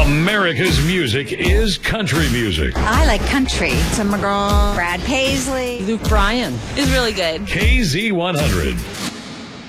America's music is country music. I like country. Tim McGraw, Brad Paisley, Luke Bryan is really good. KZ100.